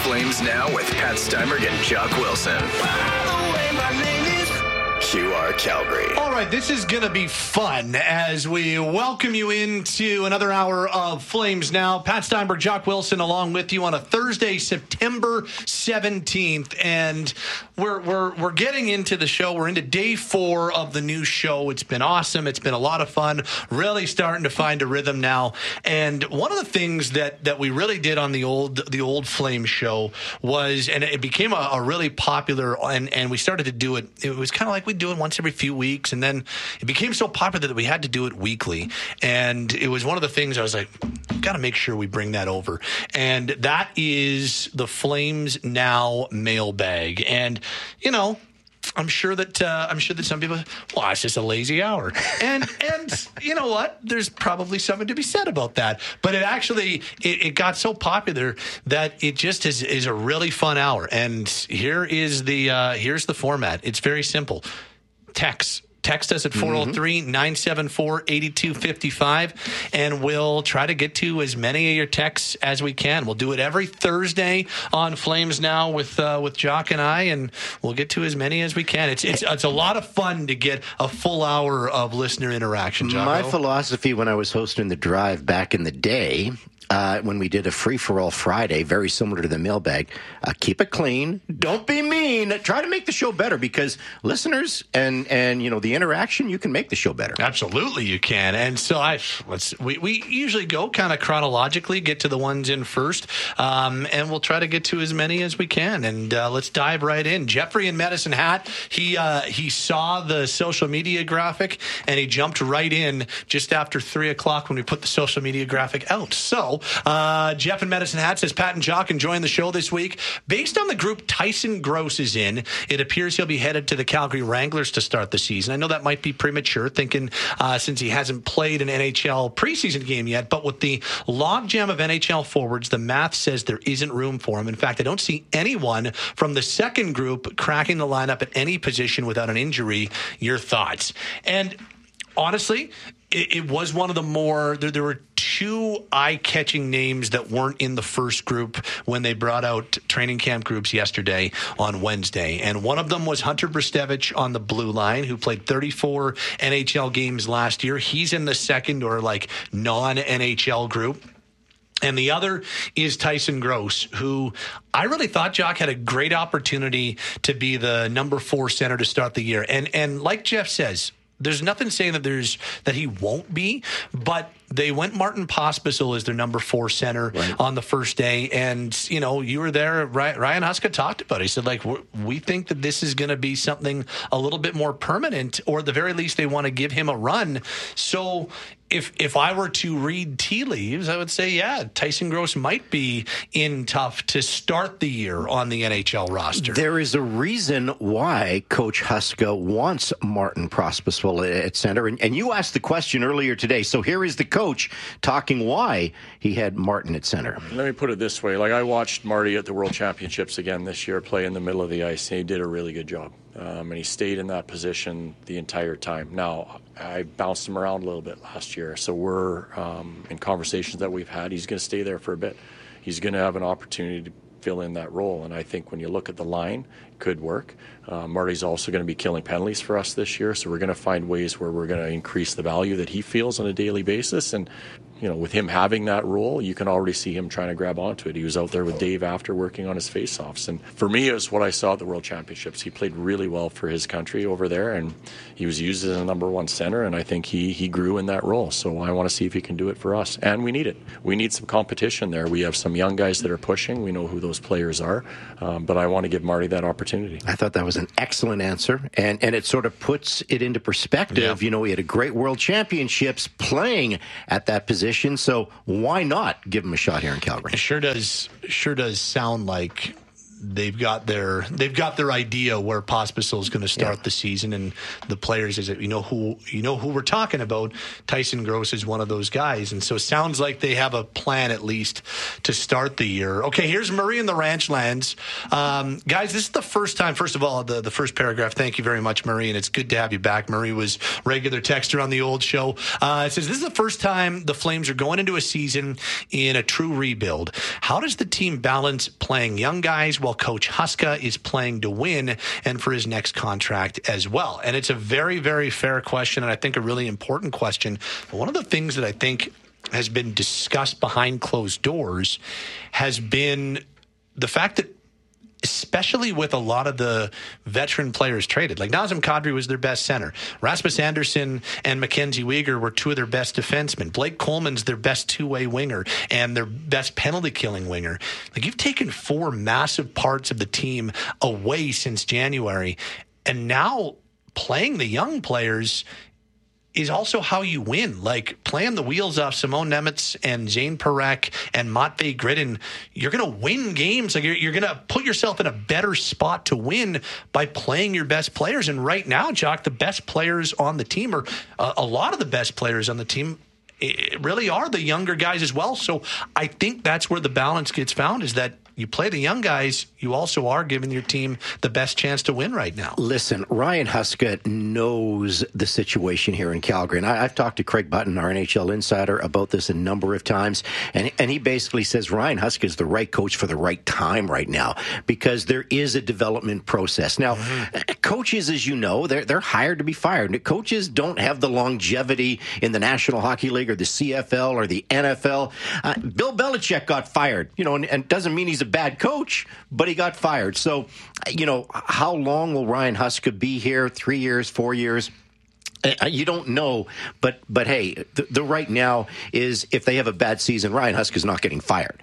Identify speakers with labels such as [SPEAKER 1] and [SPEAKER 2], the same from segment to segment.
[SPEAKER 1] Flames Now with Pat Steinberg and Jock Wilson. QR Calgary.
[SPEAKER 2] All right, this is going to be fun as we welcome you into another hour of Flames Now. Pat Steinberg, Jock Wilson, along with you on a Thursday, September 17th, and we're getting into the show. We're into day 4 of the new show. It's been awesome. It's been a lot of fun. Really starting to find a rhythm now. And one of the things that we really did on the old Flames show was, and it became a really popular, and we started to do it. It was kind of like we do it once every few weeks, and then it became so popular that we had to do it weekly. And it was one of the things I was like, got to make sure we bring that over. And that is the Flames Now mailbag. And, you know, I'm sure that some people, well, it's just a lazy hour. And you know what? There's probably something to be said about that. But it actually, it got so popular that it just is a really fun hour. And here's the format. It's very simple. Text us at 403-974-8255, and we'll try to get to as many of your texts as we can. We'll do it every Thursday on Flames Now with Jock and I, and we'll get to as many as we can. It's a lot of fun to get a full hour of listener interaction, Jocko.
[SPEAKER 3] My philosophy when I was hosting The Drive back in the day, when we did a free-for-all Friday, very similar to the mailbag, keep it clean, don't be mean, try to make the show better, because listeners and you know, the interaction, you can make the show better.
[SPEAKER 2] Absolutely you can. And so we usually go kind of chronologically, get to the ones in first, and we'll try to get to as many as we can. And let's dive right in. Jeffrey in Medicine Hat, he saw the social media graphic, and he jumped right in just after 3 o'clock when we put the social media graphic out. So Jeff in Medicine Hat says, Pat and Jock enjoying the show this week. Based on the group Tyson Gross is in, it appears he'll be headed to the Calgary Wranglers to start the season. I know that might be premature, thinking since he hasn't played an NHL preseason game yet, but with the logjam of NHL forwards, the math says there isn't room for him. In fact, I don't see anyone from the second group cracking the lineup at any position without an injury. Your thoughts? And honestly, it was one of the more, there were 2 eye-catching names that weren't in the first group when they brought out training camp groups yesterday on Wednesday. And one of them was Hunter Brzustewicz on the blue line, who played 34 NHL games last year. He's in the second or like non-NHL group. And the other is Tyson Gross, who I really thought, Jock, had a great opportunity to be the number 4 center to start the year. And like Jeff says, there's nothing saying that he won't be, but they went Martin Pospisil as their number 4 center on the first day. And, you know, you were there. Ryan Huska talked about it. He said, like, we think that this is going to be something a little bit more permanent, or at the very least, they want to give him a run. So if I were to read tea leaves, I would say, yeah, Tyson Gross might be in tough to start the year on the NHL roster.
[SPEAKER 3] There is a reason why Coach Huska wants Martin Pospisil at center. And you asked the question earlier today. So here is the coach talking why he had Martin at center.
[SPEAKER 4] Let me put it this way. Like, I watched Marty at the World Championships again this year play in the middle of the ice, and he did a really good job. And he stayed in that position the entire time. Now, I bounced him around a little bit last year, so we're in conversations that we've had. He's going to stay there for a bit. He's going to have an opportunity to fill in that role, and I think when you look at the line, it could work. Marty's also going to be killing penalties for us this year, so we're going to find ways where we're going to increase the value that he feels on a daily basis. And you know, with him having that role, you can already see him trying to grab onto it. He was out there with Dave after working on his face-offs. And for me, it was what I saw at the World Championships. He played really well for his country over there, and he was used as a number 1 center, and I think he grew in that role. So I want to see if he can do it for us. And we need it. We need some competition there. We have some young guys that are pushing. We know who those players are. But I want to give Marty that opportunity.
[SPEAKER 3] I thought that was an excellent answer, and it sort of puts it into perspective. Yeah. You know, he had a great World Championships playing at that position. So why not give him a shot here in Calgary?
[SPEAKER 2] It sure does sound like they've got their idea where Pospisil is going to start the season, and the players is who we're talking about. Tyson Gross is one of those guys, and so it sounds like they have a plan at least to start the year. Okay, here's Murray in the Ranchlands. Guys, this is the first time. First of all, the first paragraph. Thank you very much, Murray, and it's good to have you back. Murray was regular texter on the old show. It says this is the first time the Flames are going into a season in a true rebuild. How does the team balance playing young guys while Coach Huska is playing to win and for his next contract as well? And it's a very, very fair question, and I think a really important question. But one of the things that I think has been discussed behind closed doors has been the fact that, especially with a lot of the veteran players traded, like Nazem Kadri was their best center. Rasmus Andersson and Mackenzie Weegar were two of their best defensemen. Blake Coleman's their best two-way winger and their best penalty-killing winger. Like, you've taken four massive parts of the team away since January, and now playing the young players is also how you win. Like, playing the wheels off Simon Nemec and Zane Parekh and Matvei Gridin, you're going to win games. Like, you're going to put yourself in a better spot to win by playing your best players. And right now, Jock, the best players on the team, or a lot of the best players on the team, really are the younger guys as well. So I think that's where the balance gets found, is that you play the young guys, you also are giving your team the best chance to win right now.
[SPEAKER 3] Listen, Ryan Huska knows the situation here in Calgary. And I've talked to Craig Button, our NHL insider, about this a number of times. And he basically says Ryan Huska is the right coach for the right time right now, because there is a development process. Now, coaches, as you know, they're hired to be fired. Coaches don't have the longevity in the National Hockey League or the CFL or the NFL. Bill Belichick got fired, and doesn't mean he's a bad coach, but he got fired. So, how long will Ryan Huska be here? 3 years, 4 years? You don't know, but hey, the right now is, if they have a bad season, Ryan Huska's not getting fired.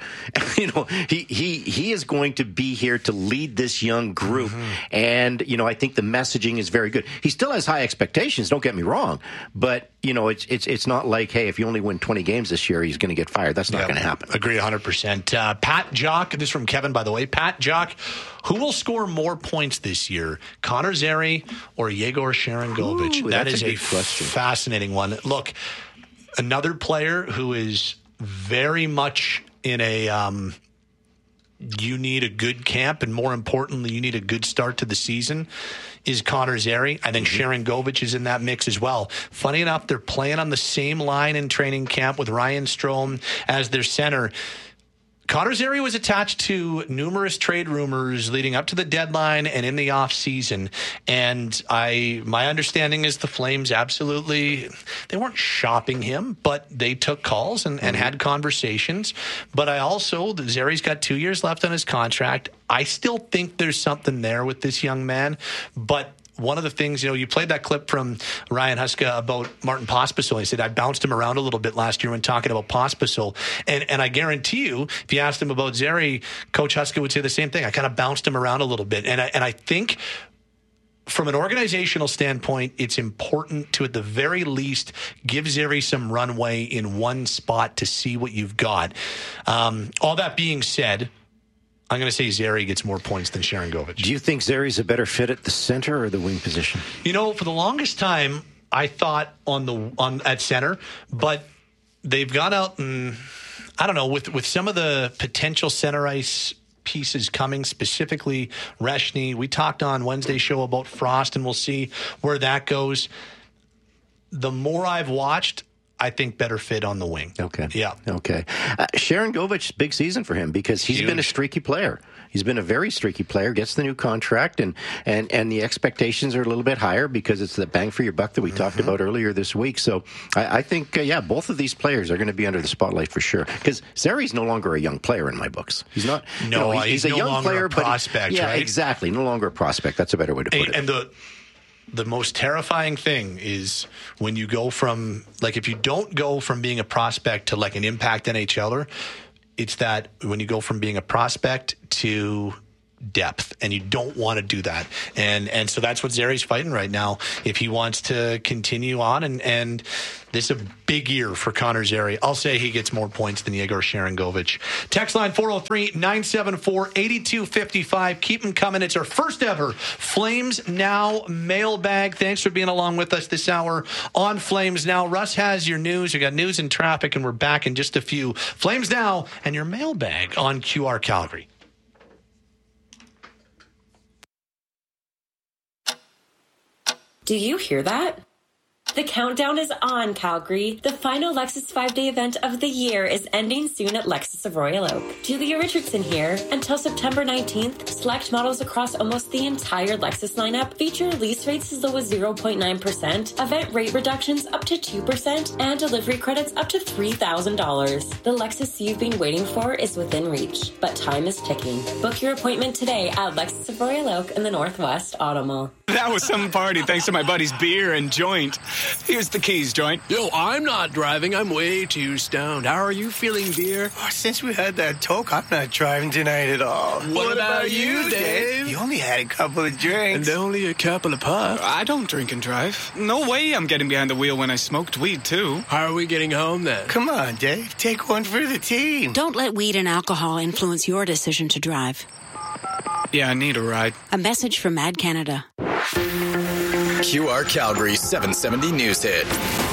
[SPEAKER 3] He is going to be here to lead this young group, and I think the messaging is very good. He still has high expectations. Don't get me wrong, but it's not like, hey, if you only win 20 games this year, he's going to get fired. That's not going to happen.
[SPEAKER 2] Agree 100%. Pat Jock, this is from Kevin, by the way. Pat Jock, who will score more points this year, Connor Zary or Yegor Sharangovich? That is a
[SPEAKER 3] question.
[SPEAKER 2] Fascinating one. Look, another player who is very much in a you need a good camp, and more importantly, you need a good start to the season, is Connor Zary. I think Sharangovich is in that mix as well. Funny enough, they're playing on the same line in training camp with Ryan Strome as their center. Connor Zary was attached to numerous trade rumors leading up to the deadline and in the offseason. And my understanding is the Flames absolutely, they weren't shopping him, but they took calls and had conversations. But Zary's got 2 years left on his contract. I still think there's something there with this young man, but one of the things, you played that clip from Ryan Huska about Martin Pospisil. He said, I bounced him around a little bit last year when talking about Pospisil. And I guarantee you, if you asked him about Zary, Coach Huska would say the same thing. I kind of bounced him around a little bit. And I think from an organizational standpoint, it's important to, at the very least, give Zary some runway in one spot to see what you've got. All that being said, I'm going to say Zary gets more points than Sharangovich.
[SPEAKER 3] Do you think Zary's a better fit at the center or the wing position?
[SPEAKER 2] For the longest time, I thought at center, but they've gone out and, I don't know, with some of the potential center ice pieces coming, specifically Reshny. We talked on Wednesday's show about Frost, and we'll see where that goes. The more I've watched, I think better fit on the wing.
[SPEAKER 3] Okay.
[SPEAKER 2] Yeah.
[SPEAKER 3] Okay. Sharangovich, big season for him, because he's been a streaky player. He's been a very streaky player, gets the new contract, and the expectations are a little bit higher because it's the bang for your buck that we talked about earlier this week. So I think, both of these players are going to be under the spotlight for sure, because Zary's no longer a young player in my books. He's not.
[SPEAKER 2] No,
[SPEAKER 3] he's a
[SPEAKER 2] no
[SPEAKER 3] young player,
[SPEAKER 2] a prospect,
[SPEAKER 3] but
[SPEAKER 2] right?
[SPEAKER 3] Exactly. No longer a prospect. That's a better way to put it.
[SPEAKER 2] And the most terrifying thing is when you go from, like, if you don't go from being a prospect to like an impact NHLer, it's that when you go from being a prospect to depth, and you don't want to do that. And so that's what Zari's fighting right now if he wants to continue on. And this is a big year for Connor Zary. I'll say he gets more points than Yegor Sharangovich. Text line 403-974-8255. Keep them coming. It's our first ever Flames Now mailbag. Thanks for being along with us this hour on Flames Now. Russ has your news. We got news and traffic, and we're back in just a few. Flames Now and your mailbag on QR Calgary.
[SPEAKER 5] Do you hear that? The countdown is on, Calgary. The final Lexus 5-day event of the year is ending soon at Lexus of Royal Oak. Julia Richardson here. Until September 19th, select models across almost the entire Lexus lineup feature lease rates as low as 0.9%, event rate reductions up to 2%, and delivery credits up to $3,000. The Lexus you've been waiting for is within reach, but time is ticking. Book your appointment today at Lexus of Royal Oak in the Northwest Auto Mall.
[SPEAKER 6] That was some party thanks to my buddy's beer and joint. Here's the keys, Joint.
[SPEAKER 7] Yo, I'm not driving. I'm way too stoned. How are you feeling, dear?
[SPEAKER 8] Oh, since we had that talk, I'm not driving tonight at all.
[SPEAKER 7] What about you, Dave?
[SPEAKER 8] You only had a couple of drinks.
[SPEAKER 7] And only a couple of puffs.
[SPEAKER 6] I don't drink and drive. No way I'm getting behind the wheel when I smoked weed, too.
[SPEAKER 7] How are we getting home, then?
[SPEAKER 8] Come on, Dave. Take one for the team.
[SPEAKER 9] Don't let weed and alcohol influence your decision to drive.
[SPEAKER 6] Yeah, I need a ride.
[SPEAKER 9] A message from Mad Canada.
[SPEAKER 1] QR Calgary 770 News Hit.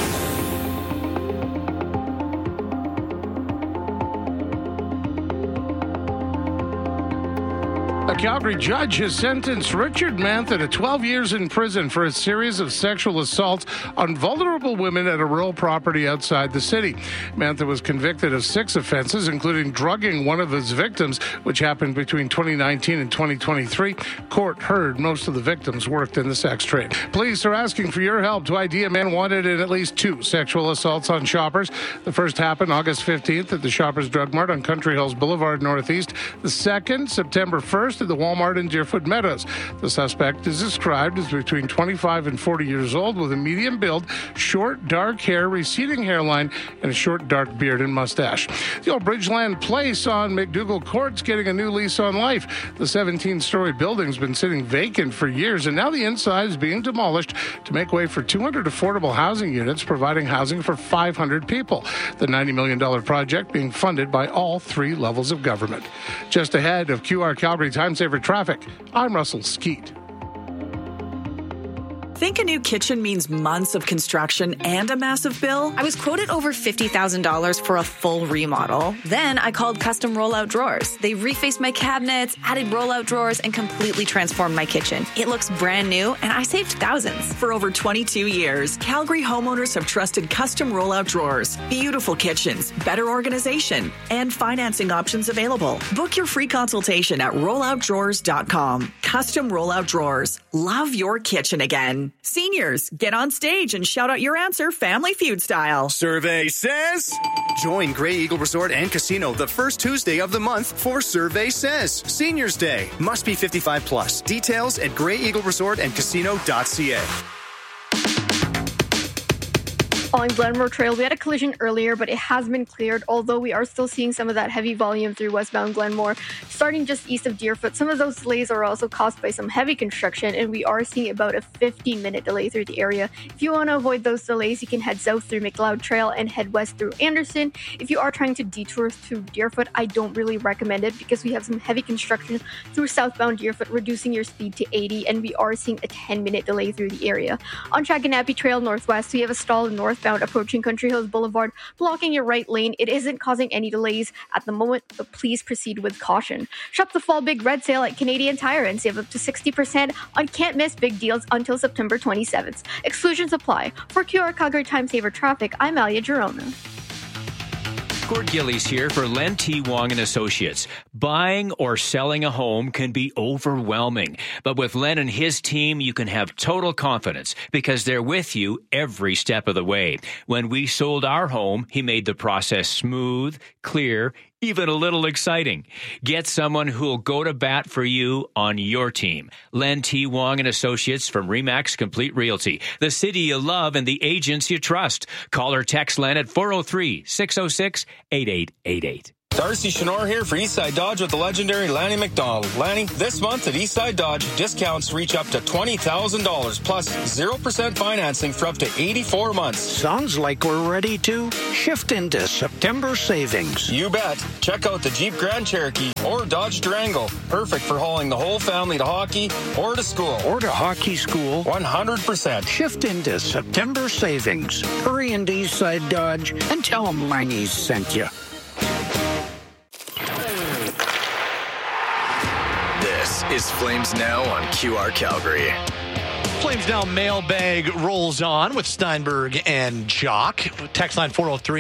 [SPEAKER 10] A Calgary judge has sentenced Richard Mantha to 12 years in prison for a series of sexual assaults on vulnerable women at a rural property outside the city. Mantha was convicted of 6 offenses, including drugging one of his victims, which happened between 2019 and 2023. Court heard most of the victims worked in the sex trade. Police are asking for your help to ID a man wanted in at least 2 sexual assaults on shoppers. The first happened August 15th at the Shoppers Drug Mart on Country Hills Boulevard Northeast. The second, September 1st, at the Walmart in Deerfoot Meadows. The suspect is described as between 25 and 40 years old with a medium build, short, dark hair, receding hairline, and a short, dark beard and mustache. The old Bridgeland Place on McDougall Court's getting a new lease on life. The 17-story building's been sitting vacant for years, and now the inside is being demolished to make way for 200 affordable housing units, providing housing for 500 people. The $90 million project being funded by all 3 levels of government. Just ahead of QR Calgary Time Saver Traffic, I'm Russell Skeet.
[SPEAKER 11] Think a new kitchen means months of construction and a massive bill? I was quoted over $50,000 for a full remodel. Then I called Custom Rollout Drawers. They refaced my cabinets, added rollout drawers, and completely transformed my kitchen. It looks brand new, and I saved thousands. For over 22 years, Calgary homeowners have trusted Custom Rollout Drawers. Beautiful kitchens, better organization, and financing options available. Book your free consultation at rolloutdrawers.com. Custom Rollout Drawers. Love your kitchen again. Seniors, get on stage and shout out your answer Family Feud style.
[SPEAKER 12] Survey says... Join Grey Eagle Resort and Casino the first Tuesday of the month for Survey Says. Seniors Day. Must be 55 plus. Details at greyeagleresortandcasino.ca.
[SPEAKER 13] On Glenmore Trail, we had a collision earlier, but it has been cleared, although we are still seeing some of that heavy volume through westbound Glenmore. Starting just east of Deerfoot, some of those delays are also caused by some heavy construction, and we are seeing about a 15-minute delay through the area. If you want to avoid those delays, you can head south through McLeod Trail and head west through Anderson. If you are trying to detour through Deerfoot, I don't really recommend it because we have some heavy construction through southbound Deerfoot, reducing your speed to 80, and we are seeing a 10-minute delay through the area. On Chaganappy Trail northwest, we have a stall northbound approaching Country Hills Boulevard, blocking your right lane. It isn't causing any delays at the moment, but please proceed with caution. Shop the Fall Big Red Sale at Canadian Tire and save up to 60% on can't miss big deals until September 27th. Exclusions apply. For QR Calgary Time Saver Traffic, I'm Alia Girona.
[SPEAKER 14] Gord Gillies here for Len T. Wong and Associates. Buying or selling a home can be overwhelming, but with Len and his team, you can have total confidence because they're with you every step of the way. When we sold our home, he made the process smooth, clear, even a little exciting. Get someone who'll go to bat for you on your team. Len T. Wong and Associates from RE/MAX Complete Realty. The city you love and the agents you trust. Call or text Len at 403-606-8888.
[SPEAKER 15] Darcy Chenor here for Eastside Dodge with the legendary Lanny McDonald. Lanny, this month at Eastside Dodge, discounts reach up to $20,000 plus 0% financing for up to 84 months.
[SPEAKER 16] Sounds like we're ready to shift into September savings.
[SPEAKER 15] You bet. Check out the Jeep Grand Cherokee or Dodge Durango. Perfect for hauling the whole family to hockey or to school.
[SPEAKER 16] Or to hockey school.
[SPEAKER 15] 100%.
[SPEAKER 16] Shift into September savings. Hurry into Eastside Dodge and tell them Lanny's sent you.
[SPEAKER 1] This is Flames Now on QR Calgary.
[SPEAKER 2] Flames Now mailbag rolls on with Steinberg and Jock. Text line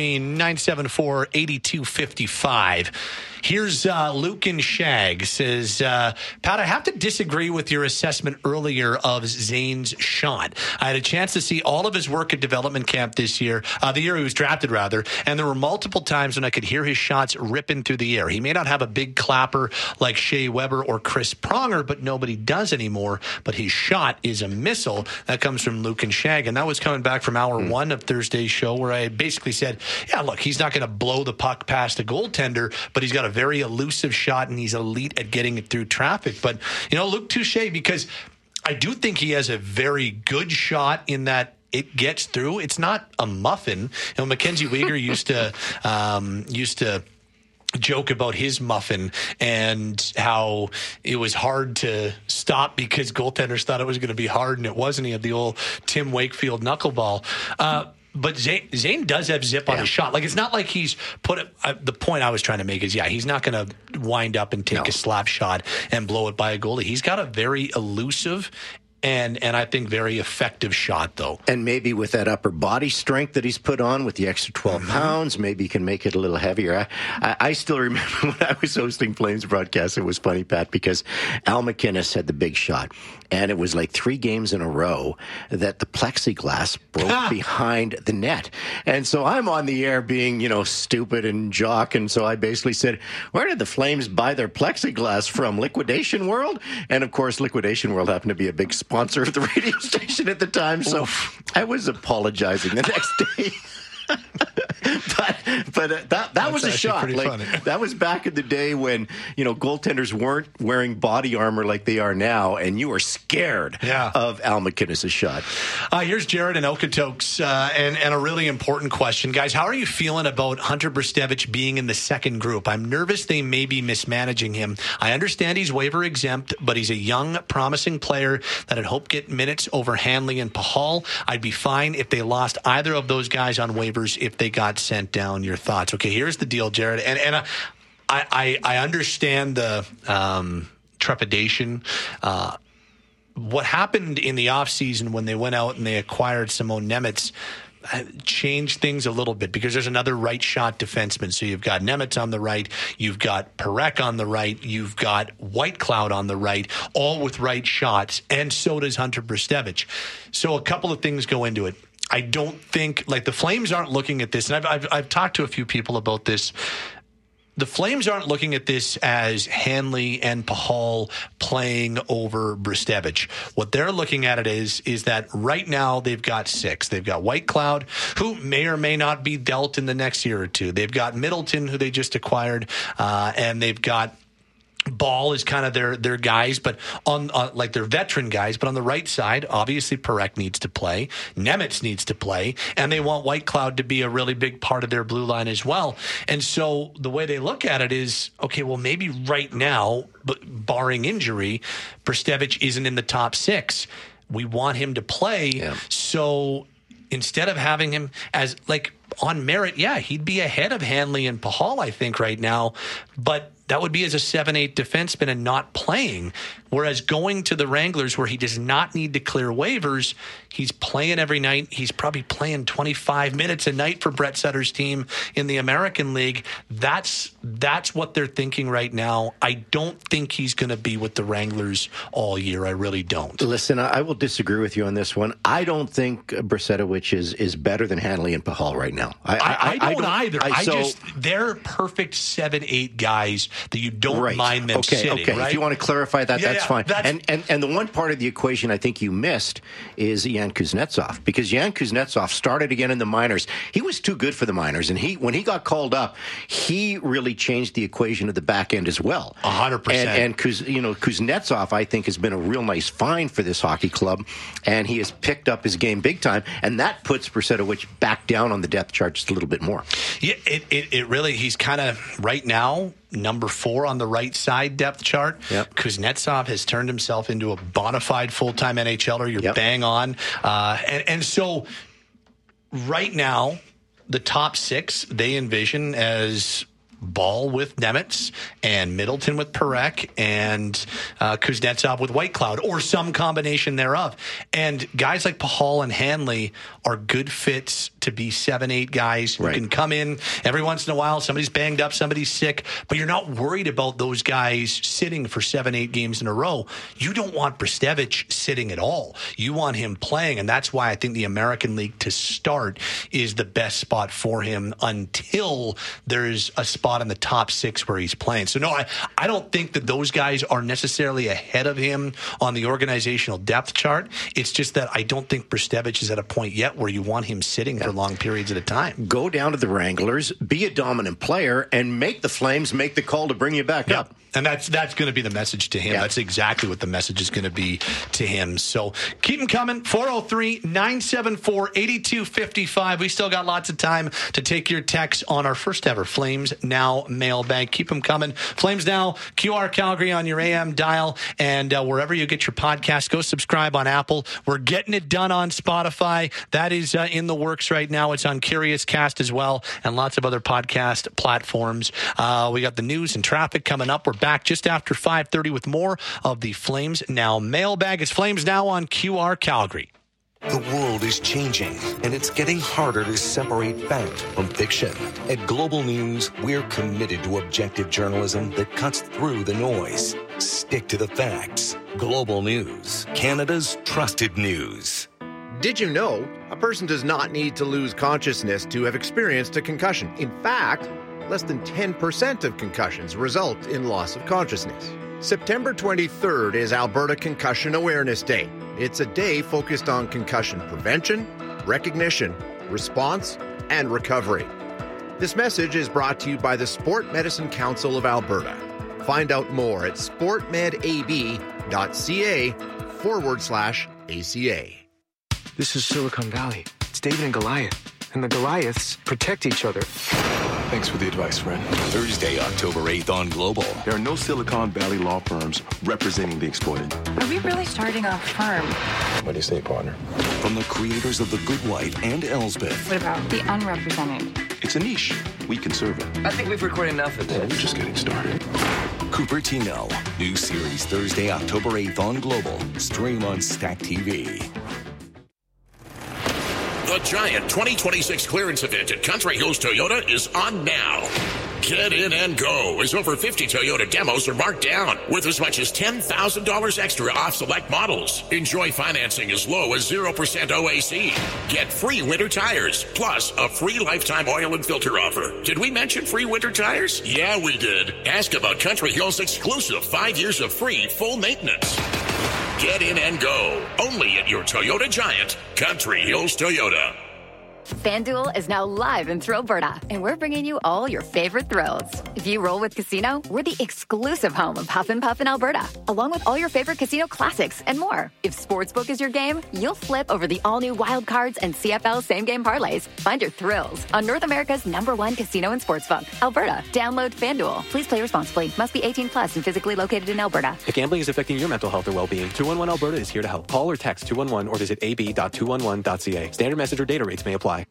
[SPEAKER 2] 403-974-8255. Here's Luke and Shag. Says, Pat, I have to disagree with your assessment earlier of Zane's shot. I had a chance to see all of his work at development camp this year, the year he was drafted, rather, and there were multiple times when I could hear his shots ripping through the air. He may not have a big clapper like Shea Weber or Chris Pronger, but nobody does anymore. But his shot is a missile. That comes from Luke and Shag, and that was coming back from hour one of Thursday's show, where I basically said, yeah, look, he's not going to blow the puck past a goaltender, but he's got a very elusive shot, and he's elite at getting it through traffic. But, Luke, touche, because I do think he has a very good shot in that it gets through. It's not a muffin. Mackenzie Weegar used to joke about his muffin and how it was hard to stop because goaltenders thought it was going to be hard, and it wasn't. He had the old Tim Wakefield knuckleball. But Zane does have zip on his shot. Like, it's not like he's put it. The point I was trying to make is, he's not going to wind up and take a slap shot and blow it by a goalie. He's got a very elusive and I think very effective shot, though.
[SPEAKER 3] And maybe with that upper body strength that he's put on with the extra 12 pounds, maybe he can make it a little heavier. I still remember when I was hosting Flames broadcasts, it was funny, Pat, because Al McInnes had the big shot. And it was like 3 games in a row that the plexiglass broke behind the net. And so I'm on the air being, stupid and jock. And so I basically said, where did the Flames buy their plexiglass from? Liquidation World? And of course, Liquidation World happened to be a big sponsor of the radio station at the time. So I was apologizing the next day. But that was a shot. That was back in the day when goaltenders weren't wearing body armor like they are now, and you were scared of Al McInnes' shot.
[SPEAKER 2] Here's Jared in Okotoks, and a really important question, guys. How are you feeling about Hunter Brzustewicz being in the second group? I'm nervous they may be mismanaging him. I understand he's waiver exempt, but he's a young, promising player that I'd hope get minutes over Hanley and Pahal. I'd be fine if they lost either of those guys on waivers if they got sent down. Your thoughts? Okay, here's the deal, Jared, and I understand the trepidation. What happened in the offseason when they went out and they acquired Simon Nemec changed things a little bit, because there's another right shot defenseman. So you've got Nemec on the right, you've got Parekh on the right, you've got Whitecloud on the right, all with right shots, and so does Hunter Brzustewicz. So a couple of things go into it. I don't think, the Flames aren't looking at this, and I've talked to a few people about this. The Flames aren't looking at this as Hanley and Pahal playing over Brzustewicz. What they're looking at it is that right now they've got 6. They've got Whitecloud, who may or may not be dealt in the next year or two. They've got Middleton, who they just acquired, and they've got Ball is kind of their guys, but on their veteran guys. But on the right side, obviously Parekh needs to play, Nemec needs to play, and they want Whitecloud to be a really big part of their blue line as well. And so the way they look at it is, okay, well, maybe right now, but barring injury, Brzustewicz isn't in the top 6. We want him to play, so instead of having him as on merit, he'd be ahead of Hanley and Pahal, I think, right now, but that would be as a 7-8 defenseman and not playing. Whereas going to the Wranglers, where he does not need to clear waivers, he's playing every night. He's probably playing 25 minutes a night for Brett Sutter's team in the American League. That's what they're thinking right now. I don't think he's going to be with the Wranglers all year. I really don't.
[SPEAKER 3] Listen, I will disagree with you on this one. I don't think Brzustewicz is better than Hanley and Pahal right now.
[SPEAKER 2] I don't either. They're perfect 7-8 guys that you don't mind them sitting.
[SPEAKER 3] Okay,
[SPEAKER 2] right?
[SPEAKER 3] If you want to clarify that, that's fine. And the one part of the equation I think you missed is Yan Kuznetsov, because Yan Kuznetsov started again in the minors. He was too good for the minors, and when he got called up, he really changed the equation of the back end as well.
[SPEAKER 2] 100%.
[SPEAKER 3] And Kuznetsov, I think, has been a real nice find for this hockey club, and he has picked up his game big time, and that puts Brusetovic back down on the depth chart just a little bit more.
[SPEAKER 2] Yeah, it really, he's kind of right now number 4 on the right side depth chart.
[SPEAKER 3] Yep.
[SPEAKER 2] Kuznetsov has turned himself into a bona fide full-time NHLer. You're bang on. And so right now, the top 6 they envision as Ball with Nemitz and Middleton with Parekh and Kuznetsov with Whitecloud, or some combination thereof. And guys like Pahal and Hanley are good fits to be 7-8 guys who can come in every once in a while. Somebody's banged up, somebody's sick, but you're not worried about those guys sitting for 7-8 games in a row. You don't want Brustevich sitting at all. You want him playing, and that's why I think the American League to start is the best spot for him until there's a spot in the top 6 where he's playing. So no, I don't think that those guys are necessarily ahead of him on the organizational depth chart. It's just that I don't think Brustevich is at a point yet where you want him sitting for long periods at a time.
[SPEAKER 3] Go down to the Wranglers, be a dominant player, and make the Flames make the call to bring you back up.
[SPEAKER 2] And that's going to be the message to him. That's exactly what the message is going to be to him. So keep them coming. 403-974-8255. We still got lots of time to take your texts on our first ever Flames Now mailbag. Keep them coming. Flames Now, QR Calgary on your AM dial, and wherever you get your podcast, go subscribe on Apple. We're getting it done on Spotify. That is in the works right now. It's on Curious Cast as well, and lots of other podcast platforms. We got the news and traffic coming up. We're back just after 5:30 with more of the Flames Now mailbag. It's Flames Now on QR Calgary.
[SPEAKER 17] The world is changing, and it's getting harder to separate fact from fiction. At Global News, we're committed to objective journalism that cuts through the noise. Stick to the facts. Global News, Canada's trusted news.
[SPEAKER 18] Did you know a person does not need to lose consciousness to have experienced a concussion? In fact, less than 10% of concussions result in loss of consciousness. September 23rd is Alberta Concussion Awareness Day. It's a day focused on concussion prevention, recognition, response, and recovery. This message is brought to you by the Sport Medicine Council of Alberta. Find out more at sportmedab.ca/ACA.
[SPEAKER 19] This is Silicon Valley. It's David and Goliath. And the Goliaths protect each other.
[SPEAKER 20] Thanks for the advice, friend.
[SPEAKER 17] Thursday, October 8th on Global.
[SPEAKER 20] There are no Silicon Valley law firms representing the exploited.
[SPEAKER 21] Are we really starting a firm?
[SPEAKER 20] What do you say, partner?
[SPEAKER 17] From the creators of The Good Wife and Elsbeth.
[SPEAKER 21] What about the unrepresented?
[SPEAKER 20] It's a niche. We can serve it.
[SPEAKER 19] I think we've recorded enough of this.
[SPEAKER 20] We're just getting started.
[SPEAKER 17] Cupertino. New series Thursday, October 8th on Global. Stream on Stack TV.
[SPEAKER 22] The Giant 2026 clearance event at Country Hills Toyota is on now. Get in and go as over 50 Toyota demos are marked down with as much as $10,000 extra off select models. Enjoy financing as low as 0% OAC. Get free winter tires, plus a free lifetime oil and filter offer. Did we mention free winter tires? Yeah, we did. Ask about Country Hills' exclusive 5 years of free full maintenance. Get in and go. Only at your Toyota Giant, Country Hills Toyota.
[SPEAKER 23] FanDuel is now live in Thrillberta, and we're bringing you all your favorite thrills. If you roll with Casino, we're the exclusive home of Huff and Puff in Alberta, along with all your favorite casino classics and more. If Sportsbook is your game, you'll flip over the all-new Wild Cards and CFL same-game parlays. Find your thrills on North America's #1 casino and sportsbook, Alberta. Download FanDuel. Please play responsibly. Must be 18 plus and physically located in Alberta.
[SPEAKER 24] If gambling is affecting your mental health or well-being, 211 Alberta is here to help. Call or text 211 or visit ab.211.ca. Standard message or data rates may apply.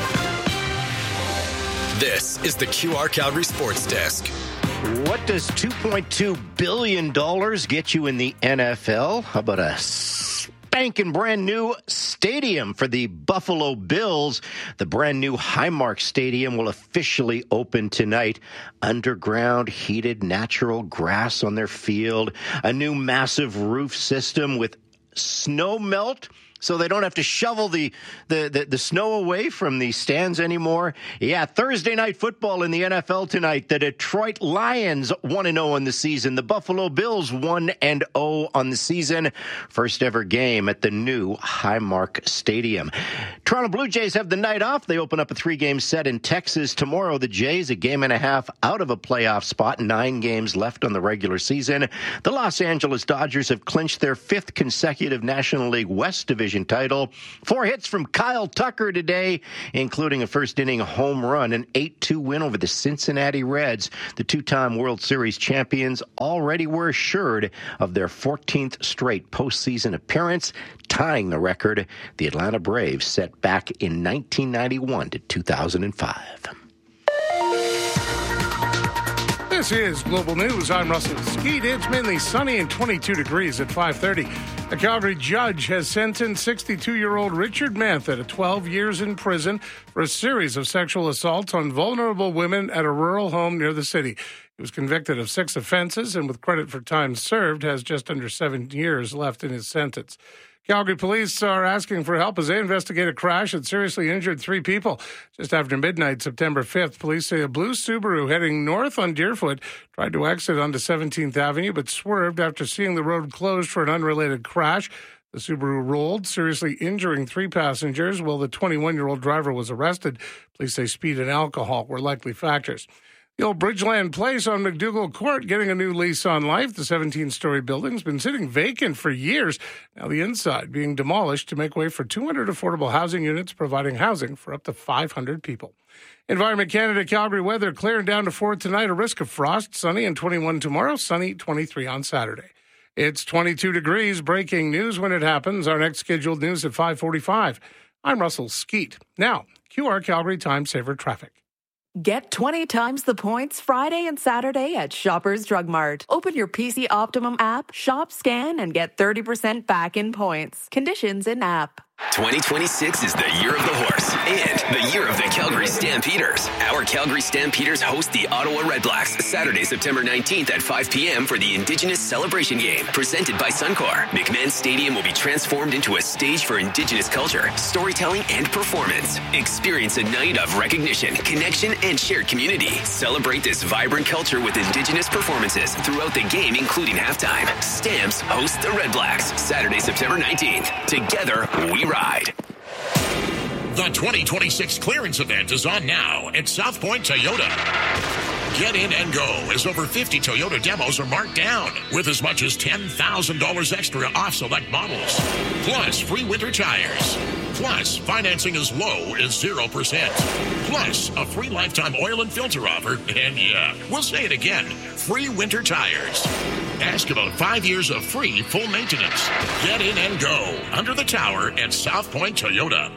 [SPEAKER 1] This is the QR Calgary Sports Desk.
[SPEAKER 3] What does $2.2 billion get you in the NFL? How about a spanking brand new stadium for the Buffalo Bills? The brand new Highmark Stadium will officially open tonight. Underground heated natural grass on their field, a new massive roof system with snow melt so they don't have to shovel the snow away from the stands anymore. Yeah, Thursday night football in the NFL tonight. The Detroit Lions 1-0 on the season. The Buffalo Bills 1-0 on the season. First ever game at the new Highmark Stadium. Toronto Blue Jays have the night off. They open up a 3-game set in Texas tomorrow. The Jays, a game and a half out of a playoff spot. 9 games left on the regular season. The Los Angeles Dodgers have clinched their 5th consecutive National League West Division title. 4 hits from Kyle Tucker today, including a first-inning home run, an 8-2 win over the Cincinnati Reds. The 2-time World Series champions already were assured of their 14th straight postseason appearance, tying the record the Atlanta Braves set back in 1991 to 2005.
[SPEAKER 10] This is Global News. I'm Russell Skeet. It's mainly sunny and 22 degrees at 5:30. A Calgary judge has sentenced 62-year-old Richard Mantha to 12 years in prison for a series of sexual assaults on vulnerable women at a rural home near the city. He was convicted of 6 offenses and, with credit for time served, has just under 7 years left in his sentence. Calgary police are asking for help as they investigate a crash that seriously injured 3 people. Just after midnight, September 5th, police say a blue Subaru heading north on Deerfoot tried to exit onto 17th Avenue but swerved after seeing the road closed for an unrelated crash. The Subaru rolled, seriously injuring 3 passengers, while the 21-year-old driver was arrested. Police say speed and alcohol were likely factors. The old Bridgeland Place on McDougall Court getting a new lease on life. The 17-story building's been sitting vacant for years. Now the inside being demolished to make way for 200 affordable housing units, providing housing for up to 500 people. Environment Canada Calgary weather clearing down to 4 tonight. A risk of frost, sunny and 21 tomorrow, sunny 23 on Saturday. It's 22 degrees. Breaking news when it happens. Our next scheduled news at 5:45. I'm Russell Skeet. Now, QR Calgary Time Saver Traffic.
[SPEAKER 4] Get 20 times the points Friday and Saturday at Shoppers Drug Mart. Open your PC Optimum app, shop, scan, and get 30% back in points. Conditions in app.
[SPEAKER 1] 2026 is the year of the horse and the year of the Calgary Stampeders. Our Calgary Stampeders host the Ottawa Redblacks Saturday, September 19th at 5 p.m. for the Indigenous Celebration Game presented by Suncor. McMahon Stadium will be transformed into a stage for Indigenous culture, storytelling, and performance. Experience a night of recognition, connection, and shared community. Celebrate this vibrant culture with Indigenous performances throughout the game, including halftime. Stamps host the Redblacks Saturday, September 19th. Together, we ride.
[SPEAKER 22] The 2026 clearance event is on now at South Point Toyota. Get in and go as over 50 Toyota demos are marked down with as much as $10,000 extra off select models. Plus free winter tires. Plus financing as low as 0%. Plus a free lifetime oil and filter offer. And yeah, we'll say it again, free winter tires. Ask about 5 years of free full maintenance. Get in and go under the tower at South Point Toyota.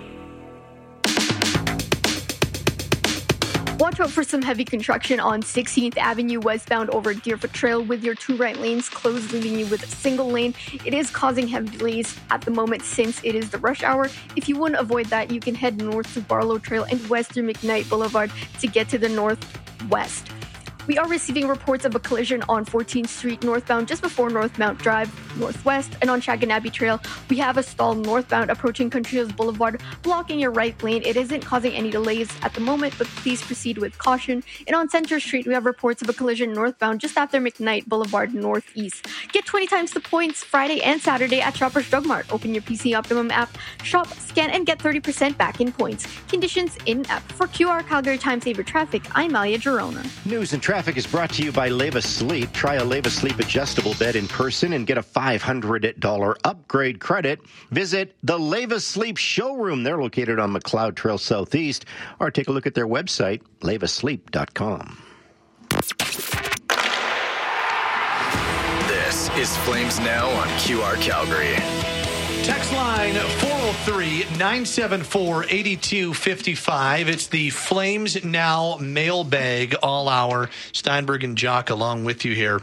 [SPEAKER 13] Watch out for some heavy construction on 16th Avenue westbound over Deerfoot Trail with your 2 right lanes closed, leaving you with a single lane. It is causing heavy delays at the moment since it is the rush hour. If you want to avoid that, you can head north to Barlow Trail and west through McKnight Boulevard to get to the northwest. We are receiving reports of a collision on 14th Street northbound just before North Mount Drive northwest, and on Shaganabie Trail, we have a stall northbound approaching Country Hills Boulevard, blocking your right lane. It isn't causing any delays at the moment, but please proceed with caution. And on Center Street, we have reports of a collision northbound just after McKnight Boulevard northeast. Get 20 times the points Friday and Saturday at Shoppers Drug Mart. Open your PC Optimum app, shop, scan, and get 30% back in points. Conditions in app. For QR Calgary Time Saver Traffic, I'm Malia Girona.
[SPEAKER 3] News and traffic is brought to you by Leva Sleep. Try a Leva Sleep adjustable bed in person and get a $500 upgrade credit. Visit the Leva Sleep showroom. They're located on McLeod Trail Southeast, or take a look at their website, levasleep.com.
[SPEAKER 1] This is Flames Now on QR Calgary.
[SPEAKER 2] Text line 403-974-8255. It's the Flames Now mailbag all hour. Steinberg and Jock along with you here.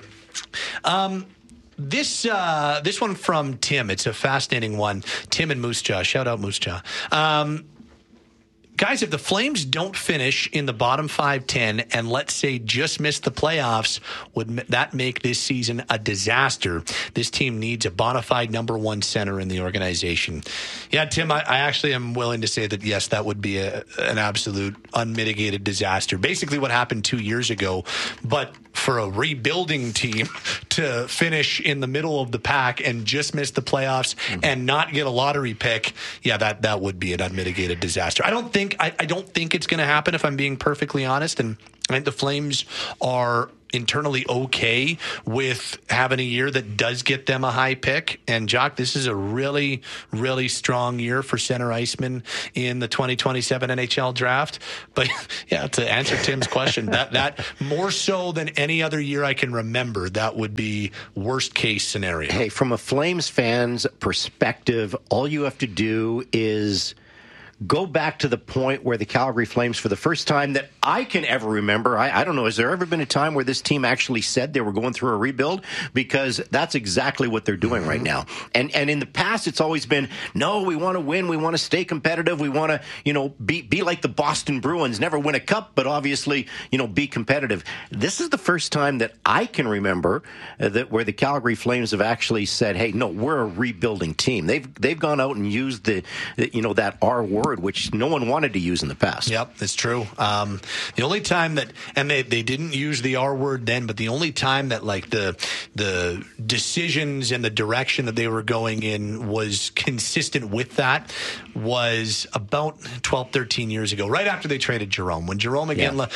[SPEAKER 2] This one from Tim. It's a fascinating one. Tim and Moose Jaw. Shout out Moose Jaw. guys, if the Flames don't finish in the bottom 5-10 and let's say just miss the playoffs, would that make this season a disaster? This team needs a bona fide number one center in the organization. Yeah, Tim, I actually am willing to say that, yes, that would be an absolute unmitigated disaster. Basically what happened 2 years ago, but for a rebuilding team to finish in the middle of the pack and just miss the playoffs and not get a lottery pick, yeah, that would be an unmitigated disaster. I don't think it's going to happen, if I'm being perfectly honest. And I think the Flames are internally okay with having a year that does get them a high pick. And Jock, this is a really, really strong year for center iceman in the 2027 NHL draft. But yeah, to answer Tim's question, that more so than any other year I can remember, that would be worst case scenario.
[SPEAKER 3] Hey, from a Flames fan's perspective, all you have to do is go back to the point where the Calgary Flames, for the first time that I can ever remember, I don't know, has there ever been a time where this team actually said they were going through a rebuild? Because that's exactly what they're doing right now. And in the past, it's always been, no, we want to win, we want to stay competitive, we want to, be like the Boston Bruins, never win a cup, but obviously, be competitive. This is the first time that I can remember that where the Calgary Flames have actually said, hey, no, we're a rebuilding team. They've gone out and used that R word, which no one wanted to use in the past.
[SPEAKER 2] Yep, it's true. The only time that, and they didn't use the R word then, but the only time that like the decisions and the direction that they were going in was consistent with that was about 12, 13 years ago, right after they traded Jerome. When Jerome again left,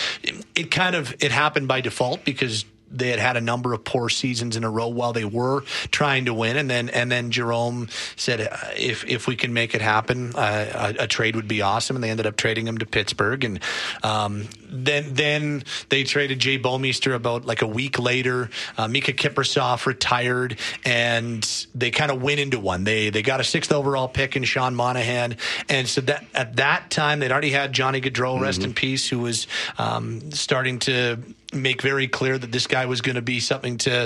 [SPEAKER 2] it happened by default because they had a number of poor seasons in a row while they were trying to win, and then Jerome said, "If we can make it happen, a trade would be awesome." And they ended up trading him to Pittsburgh, and then they traded Jay Bouwmeester about like a week later. Mika Kiprusoff retired, and they kind of went into one. They got a 6th overall pick in Sean Monahan, and so that at that time they'd already had Johnny Gaudreau, rest in peace, who was starting to make very clear that this guy was going to be something to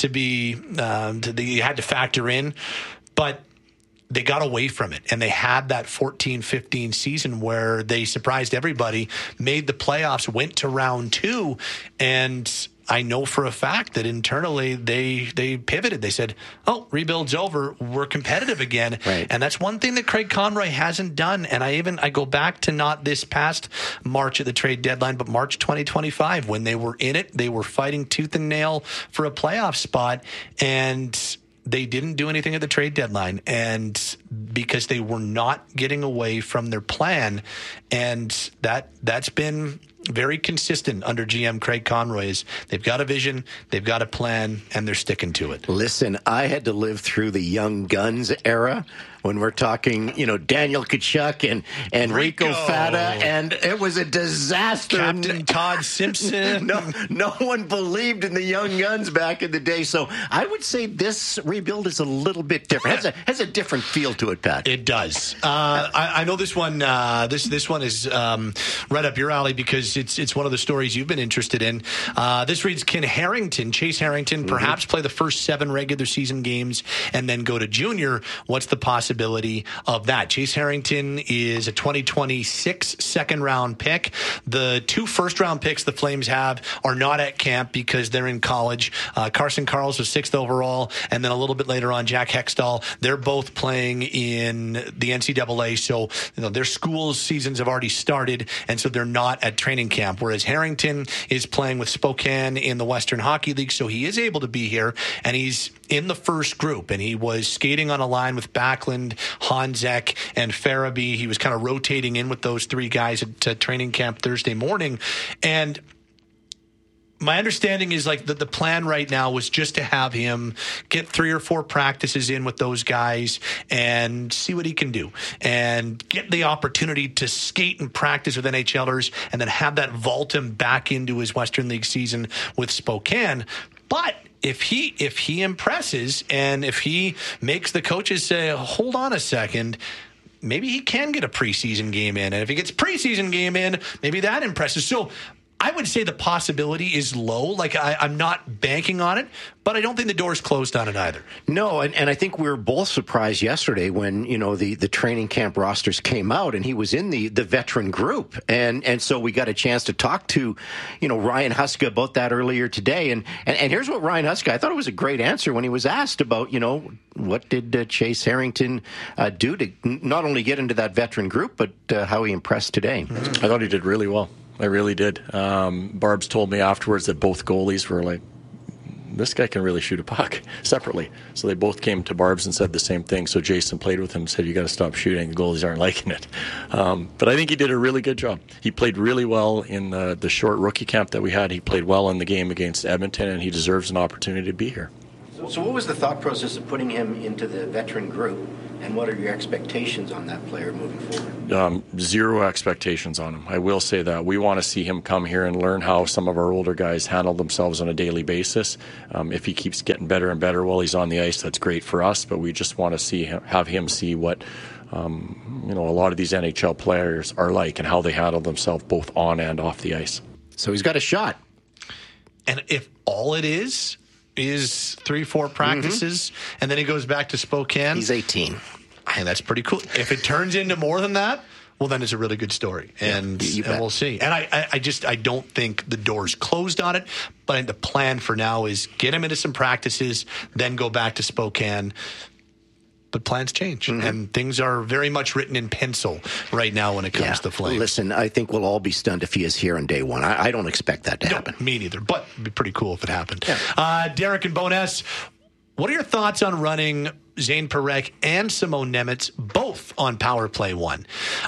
[SPEAKER 2] be you had to factor in, but they got away from it, and they had that 14-15 season where they surprised everybody, made the playoffs, went to round 2, and I know for a fact that internally they pivoted. They said, oh, rebuild's over. We're competitive again. Right. And that's one thing that Craig Conroy hasn't done. And I go back to not this past March at the trade deadline, but March 2025 when they were in it. They were fighting tooth and nail for a playoff spot, and they didn't do anything at the trade deadline, and because they were not getting away from their plan. And that's been very consistent under GM Craig Conroy. They've got a vision, they've got a plan, and they're sticking to it.
[SPEAKER 3] Listen, I had to live through the Young Guns era when we're talking, Daniel Tkachuk and Rico Fata, and it was a disaster.
[SPEAKER 2] Captain Todd Simpson.
[SPEAKER 3] No one believed in the Young Guns back in the day. So I would say this rebuild is a little bit different. Has a different feel to it, Pat.
[SPEAKER 2] It does. I know this one. This one is right up your alley because it's one of the stories you've been interested in. This reads: Can Chase Harrington, perhaps play the first 7 regular season games and then go to junior? What's the possibility of that? Chase Harrington is a 2026 second-round pick. The 2 first-round picks the Flames have are not at camp because they're in college. Carson Karls was 6th overall, and then a little bit later on, Jack Hextall. They're both playing in the NCAA, so their school seasons have already started, and so they're not at training camp, whereas Harrington is playing with Spokane in the Western Hockey League, so he is able to be here, and he's in the first group, and he was skating on a line with Backlund, Honzek, and Farabee. He was kind of rotating in with those 3 guys at training camp Thursday morning, and my understanding is like the plan right now was just to have him get 3 or 4 practices in with those guys and see what he can do and get the opportunity to skate and practice with NHLers and then have that vault him back into his Western League season with Spokane. But if he impresses and if he makes the coaches say, hold on a second, maybe he can get a preseason game in. And if he gets preseason game in, maybe that impresses. So I would say the possibility is low. Like, I'm not banking on it, but I don't think the door's closed on it either.
[SPEAKER 3] No, and I think we were both surprised yesterday when, the training camp rosters came out and he was in the veteran group. And so we got a chance to talk to, Ryan Huska about that earlier today. And here's what Ryan Huska, I thought it was a great answer when he was asked about, what did Chase Harrington do to not only get into that veteran group, but how he impressed today.
[SPEAKER 5] I thought he did really well. I really did. Barb's told me afterwards that both goalies were like, this guy can really shoot a puck separately. So they both came to Barb's and said the same thing. So Jason played with him and said, you got to stop shooting. The goalies aren't liking it. But I think he did a really good job. He played really well in the short rookie camp that we had. He played well in the game against Edmonton, and he deserves an opportunity to be here.
[SPEAKER 3] So what was the thought process of putting him into the veteran group, and what are your expectations on that player moving forward?
[SPEAKER 5] Zero expectations on him. I will say that. We want to see him come here and learn how some of our older guys handle themselves on a daily basis. If he keeps getting better and better while he's on the ice, that's great for us, but we just want to have him see what a lot of these NHL players are like and how they handle themselves both on and off the ice.
[SPEAKER 3] So he's got a shot.
[SPEAKER 2] And if all it is 3-4 practices, and then he goes back to Spokane.
[SPEAKER 3] He's 18.
[SPEAKER 2] And that's pretty cool. If it turns into more than that, well, then it's a really good story. And we'll see. And I don't think the door's closed on it, but I think the plan for now is get him into some practices, then go back to Spokane. But plans change, and things are very much written in pencil right now when it comes to Flames.
[SPEAKER 3] Listen, I think we'll all be stunned if he is here on day one. I don't expect that to happen.
[SPEAKER 2] Me neither, but it'd be pretty cool if it happened. Yeah. Derek and Bowness, what are your thoughts on running Zane Parekh and Simone Nemec both on Power Play 1?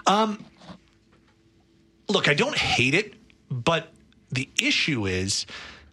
[SPEAKER 2] Look, I don't hate it, but the issue is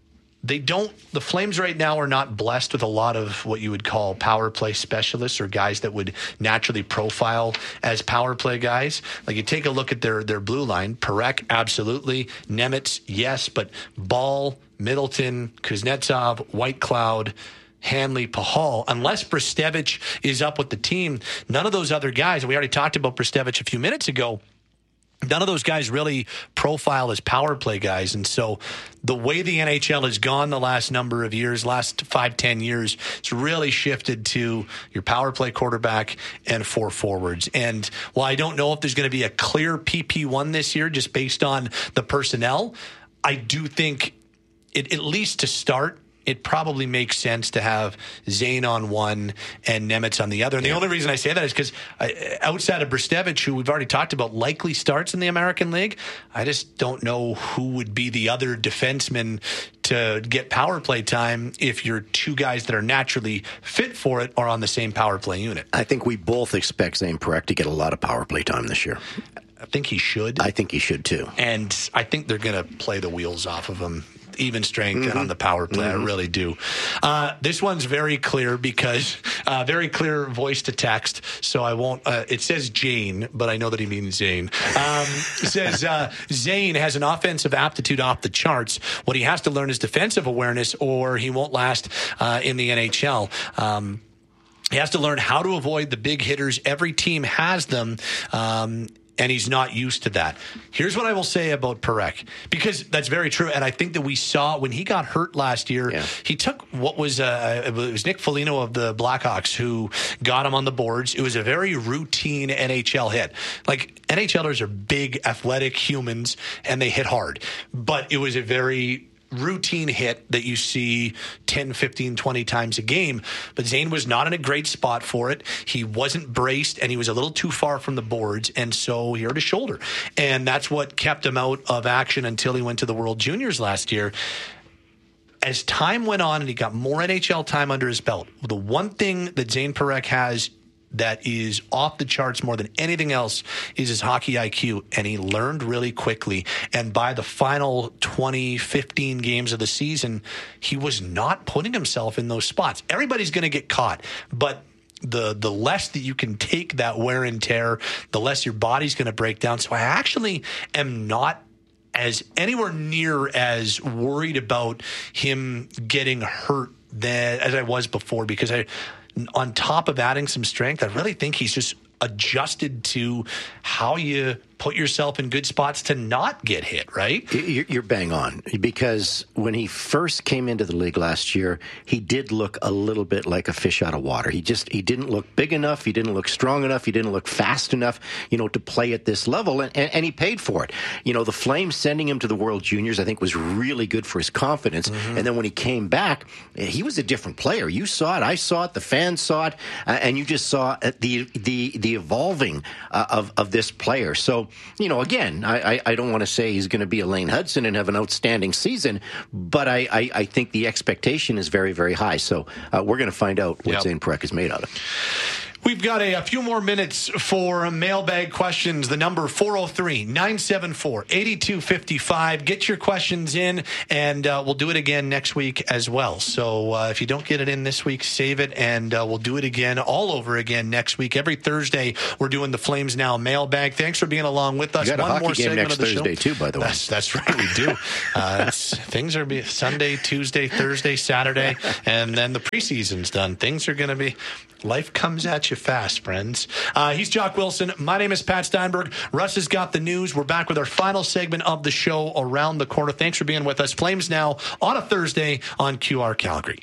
[SPEAKER 2] the Flames right now are not blessed with a lot of what you would call power play specialists or guys that would naturally profile as power play guys. Like, you take a look at their blue line. Parekh, absolutely. Nemec, yes, but Ball, Middleton, Kuznetsov, Whitecloud, Hanley, Pahal, unless Brestevich is up with the team, none of those other guys, and we already talked about Brestevich a few minutes ago, none of those guys really profile as power play guys. And so the way the NHL has gone the last number of years, last 5-10 years, it's really shifted to your power play quarterback and 4 forwards. And while I don't know if there's going to be a clear PP1 this year just based on the personnel, I do think at least to start, it probably makes sense to have Zane on one and Nemec on the other. And the only reason I say that is because outside of Brestevich, who we've already talked about likely starts in the American League, I just don't know who would be the other defenseman to get power play time if your two guys that are naturally fit for it are on the same power play unit.
[SPEAKER 3] I think we both expect Zane Parekh to get a lot of power play time this year.
[SPEAKER 2] I think he should.
[SPEAKER 3] I think he should too.
[SPEAKER 2] And I think they're going to play the wheels off of him. Even strength and on the power play. I really do. This one's very clear because very clear voice to text. So I won't. It says Jane, but I know that he means Zane. It says Zane has an offensive aptitude off the charts. What he has to learn is defensive awareness, or he won't last in the NHL. He has to learn how to avoid the big hitters. Every team has them. And he's not used to that. Here's what I will say about Parekh, because that's very true. And I think that we saw when he got hurt last year, he took what was it was Nick Foligno of the Blackhawks who got him on the boards. It was a very routine NHL hit. Like, NHLers are big, athletic humans, and they hit hard. But it was a very routine hit that you see 10, 15, 20 times a game. But Zane was not in a great spot for it. He wasn't braced, and he was a little too far from the boards, and so he hurt his shoulder. And that's what kept him out of action until he went to the World Juniors last year. As time went on and he got more NHL time under his belt, the one thing that Zane Parekh has that is off the charts more than anything else is his hockey IQ, and he learned really quickly. And by the final 20, 15 games of the season, he was not putting himself in those spots. Everybody's going to get caught, but the less that you can take that wear and tear, the less your body's going to break down. So I actually am not as anywhere near as worried about him getting hurt as I was before, because on top of adding some strength, I really think he's just adjusted to how you put yourself in good spots to not get hit, right?
[SPEAKER 3] You're bang on, because when he first came into the league last year, he did look a little bit like a fish out of water. He didn't look big enough. He didn't look strong enough. He didn't look fast enough, to play at this level, and he paid for it. The Flames sending him to the World Juniors, I think, was really good for his confidence. Mm-hmm. And then when he came back, he was a different player. You saw it. I saw it. The fans saw it. And you just saw the evolving of this player. So, again, I don't want to say he's going to be a Lane Hudson and have an outstanding season, but I think the expectation is very, very high. So we're going to find out what Zane Parekh is made out of.
[SPEAKER 2] We've got a few more minutes for mailbag questions. The number 403-974-8255. Get your questions in, and we'll do it again next week as well. So if you don't get it in this week, save it, and we'll do it again all over again next week. Every Thursday, we're doing the Flames Now mailbag. Thanks for being along with us.
[SPEAKER 3] You got a hockey
[SPEAKER 2] more
[SPEAKER 3] game
[SPEAKER 2] segment
[SPEAKER 3] next
[SPEAKER 2] of the
[SPEAKER 3] Thursday,
[SPEAKER 2] show.
[SPEAKER 3] too, by the way.
[SPEAKER 2] That's right, we do. Things are Sunday, Tuesday, Thursday, Saturday, and then the preseason's done. Things are going to be... Life comes at you fast, friends. He's Jock Wilson. My name is Pat Steinberg. Russ has got the news. We're back with our final segment of the show, Around the Corner. Thanks for being with us. Flames Now on a Thursday on QR Calgary.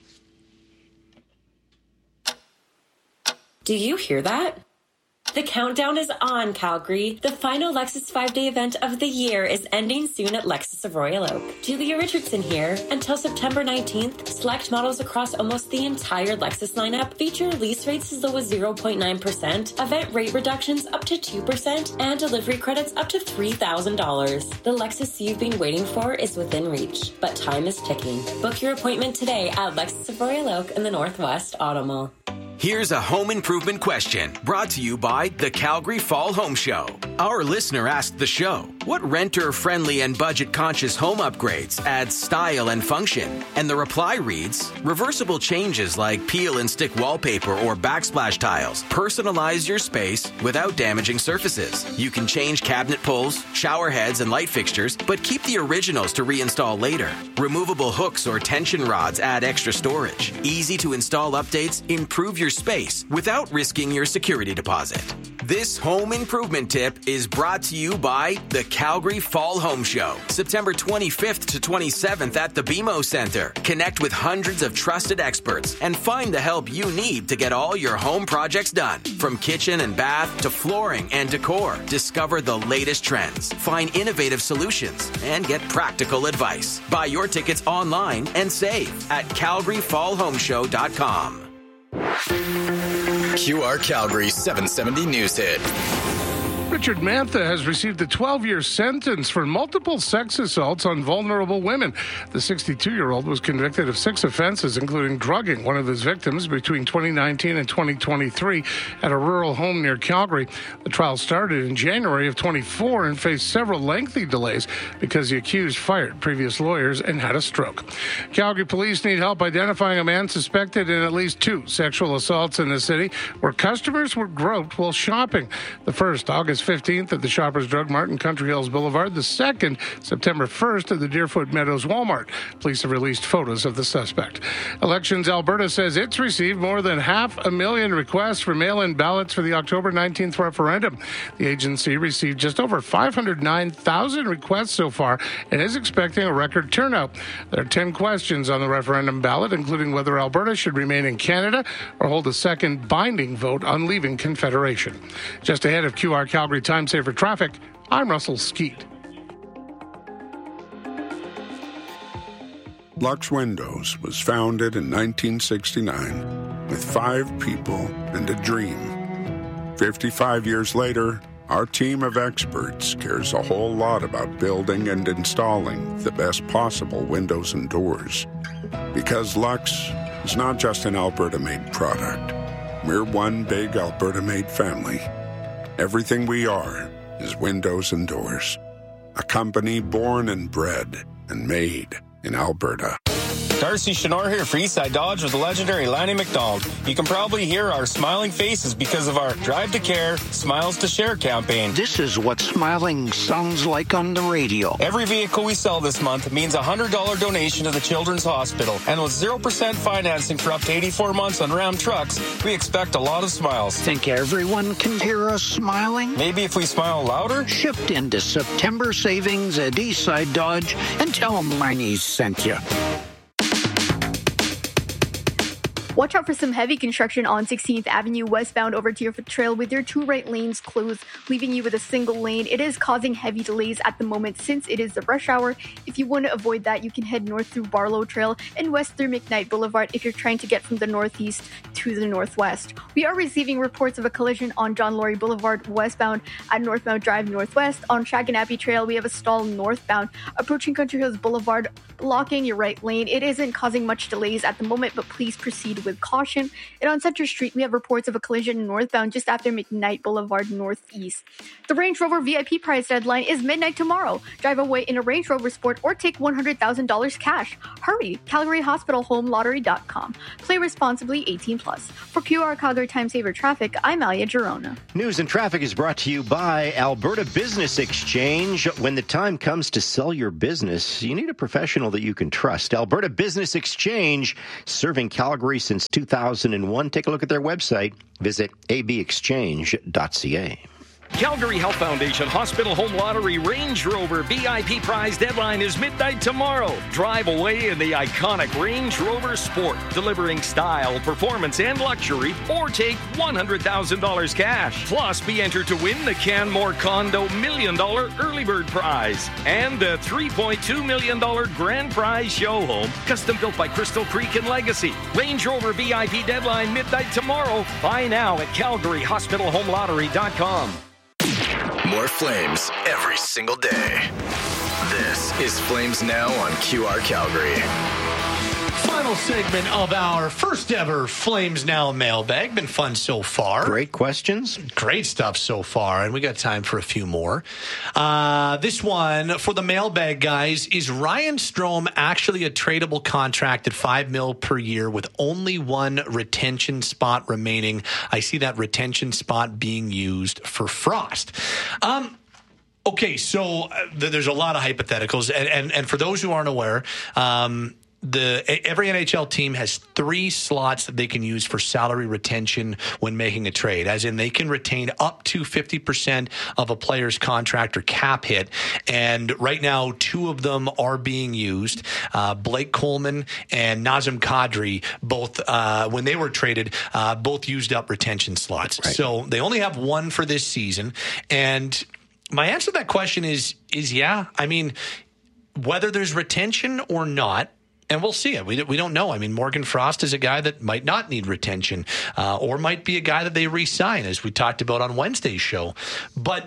[SPEAKER 6] Do you hear that? The countdown is on, Calgary. The final Lexus 5-day event of the year is ending soon at Lexus of Royal Oak. Julia Richardson here. Until September 19th, select models across almost the entire Lexus lineup feature lease rates as low as 0.9%, event rate reductions up to 2%, and delivery credits up to $3,000. The Lexus you've been waiting for is within reach, but time is ticking. Book your appointment today at Lexus of Royal Oak in the Northwest Auto Mall.
[SPEAKER 1] Here's a home improvement question brought to you by the Calgary Fall Home Show. Our listener asked the show, what renter-friendly and budget-conscious home upgrades add style and function? And the reply reads, reversible changes like peel and stick wallpaper or backsplash tiles personalize your space without damaging surfaces. You can change cabinet pulls, shower heads, and light fixtures, but keep the originals to reinstall later. Removable hooks or tension rods add extra storage. Easy to install updates improve your space without risking your security deposit. This home improvement tip is brought to you by the Calgary Fall Home Show, September 25th to 27th at the BMO Center. Connect with hundreds of trusted experts and find the help you need to get all your home projects done. From kitchen and bath to flooring and decor, discover the latest trends, find innovative solutions, and get practical advice. Buy your tickets online and save at CalgaryFallHomeShow.com.
[SPEAKER 12] QR Calgary 770 News Hit.
[SPEAKER 10] Richard Mantha has received a 12-year sentence for multiple sex assaults on vulnerable women. The 62-year-old was convicted of 6 offenses, including drugging one of his victims between 2019 and 2023 at a rural home near Calgary. The trial started in January of 24 and faced several lengthy delays because the accused fired previous lawyers and had a stroke. Calgary police need help identifying a man suspected in at least 2 sexual assaults in the city where customers were groped while shopping. The first, August 15th at the Shoppers Drug Mart in Country Hills Boulevard. The second, September 1st at the Deerfoot Meadows Walmart. Police have released photos of the suspect. Elections Alberta says it's received more than 500,000 requests for mail-in ballots for the October 19th referendum. The agency received just over 509,000 requests so far and is expecting a record turnout. There are 10 questions on the referendum ballot, including whether Alberta should remain in Canada or hold a second binding vote on leaving Confederation. Just ahead of QR Calgary Time Saver Traffic, I'm Russell Skeet.
[SPEAKER 7] Lux Windows was founded in 1969 with 5 people and a dream. 55 years later, our team of experts cares a whole lot about building and installing the best possible windows and doors. Because Lux is not just an Alberta-made product. We're one big Alberta-made family. Everything we are is windows and doors. A company born and bred and made in Alberta.
[SPEAKER 15] Darcy Chenor here for Eastside Dodge with the legendary Lanny McDonald. You can probably hear our smiling faces because of our Drive to Care, Smiles to Share campaign.
[SPEAKER 16] This is what smiling sounds like on the radio.
[SPEAKER 15] Every vehicle we sell this month means a $100 donation to the Children's Hospital. And with 0% financing for up to 84 months on Ram trucks, we expect a lot of smiles.
[SPEAKER 16] Think everyone can hear us smiling?
[SPEAKER 15] Maybe if we smile louder?
[SPEAKER 16] Shift into September savings at Eastside Dodge and tell them Lanny's sent you.
[SPEAKER 13] Watch out for some heavy construction on 16th Avenue westbound over Deerfoot Trail with your 2 right lanes closed, leaving you with a single lane. It is causing heavy delays at the moment since it is the rush hour. If you want to avoid that, you can head north through Barlow Trail and west through McKnight Boulevard if you're trying to get from the northeast to the northwest. We are receiving reports of a collision on John Laurie Boulevard westbound at Northmount Drive northwest. On Shaganappy Trail, we have a stall northbound approaching Country Hills Boulevard, blocking your right lane. It isn't causing much delays at the moment, but please proceed with caution. And on Center Street, we have reports of a collision northbound just after McKnight Boulevard northeast. The Range Rover VIP prize deadline is midnight tomorrow. Drive away in a Range Rover Sport or take $100,000 cash. Hurry! CalgaryHospitalHomeLottery.com. Play responsibly, 18+. For QR Calgary Time Saver Traffic, I'm Alia Girona.
[SPEAKER 3] News and traffic is brought to you by Alberta Business Exchange. When the time comes to sell your business, you need a professional that you can trust. Alberta Business Exchange, serving Calgary since 2001. Take a look at their website. Visit abexchange.ca.
[SPEAKER 8] Calgary Health Foundation Hospital Home Lottery Range Rover VIP prize deadline is midnight tomorrow. Drive away in the iconic Range Rover Sport, delivering style, performance, and luxury, or take $100,000 cash. Plus, be entered to win the Canmore Condo $1 million early bird prize and the $3.2 million grand prize show home, custom built by Crystal Creek and Legacy. Range Rover VIP deadline midnight tomorrow. Buy now at CalgaryHospitalHomeLottery.com.
[SPEAKER 9] More Flames every single day. This is Flames Now on QR Calgary.
[SPEAKER 2] Final segment of our first ever Flames Now mailbag. Been fun so far.
[SPEAKER 3] Great questions.
[SPEAKER 2] Great stuff so far. And we got time for a few more. This one for the mailbag, guys. Is Ryan Strome actually a tradable contract at $5 million per year with only one retention spot remaining? I see that retention spot being used for Frost. Okay, so there's a lot of hypotheticals. And for those who aren't aware, every NHL team has 3 slots that they can use for salary retention when making a trade, as in they can retain up to 50% of a player's contract or cap hit. And right now, 2 of them are being used. Blake Coleman and Nazem Kadri, both, when they were traded, both used up retention slots. Right. So they only have 1 for this season. And my answer to that question is yeah. I mean, whether there's retention or not, and we'll see it. We don't know. I mean, Morgan Frost is a guy that might not need retention or might be a guy that they re-sign, as we talked about on Wednesday's show. But